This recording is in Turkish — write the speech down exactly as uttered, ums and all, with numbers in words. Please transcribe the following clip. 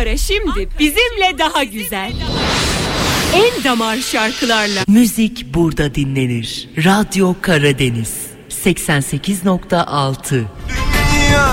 Ankara şimdi bizimle daha güzel. En damar şarkılarla. Müzik burada dinlenir. Radyo Karadeniz seksen sekiz nokta altı.